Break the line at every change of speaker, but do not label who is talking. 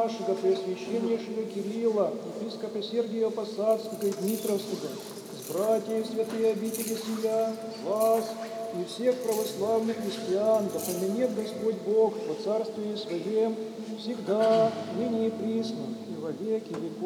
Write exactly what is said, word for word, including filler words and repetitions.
нашего Преосвященнейшего Кирилла, епископа Сергия Посадского и Дмитровского, с братьев святые обители сия, вас и всех православных христиан, да поменет Господь Бог во царстве Своем всегда, ныне и присно, и во веки веков.